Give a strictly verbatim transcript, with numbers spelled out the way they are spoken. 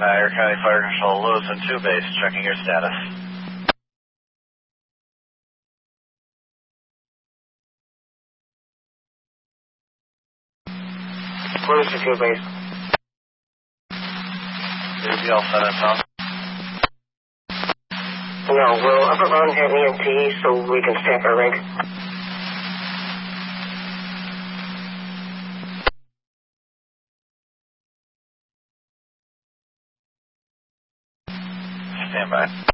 Air County Fire Control, Lewis and two base, checking your status. Lewis and two base. Is the all set in town? No, we'll up around have E M T so we can staff our rig. Stand by.